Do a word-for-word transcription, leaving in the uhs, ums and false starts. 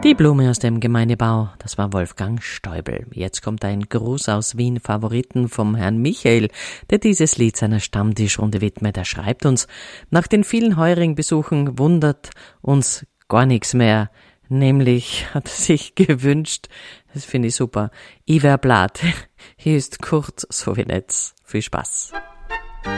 Die Blume aus dem Gemeindebau, das war Wolfgang Stäubel. Jetzt kommt ein Gruß aus Wien, Favoriten vom Herrn Michael, der dieses Lied seiner Stammtischrunde widmet. Er schreibt uns, nach den vielen Heuringbesuchen wundert uns gar nichts mehr. Nämlich hat er sich gewünscht, das finde ich super, Iver Blatt. Hier ist Kurt so wie Netz. Viel Spaß.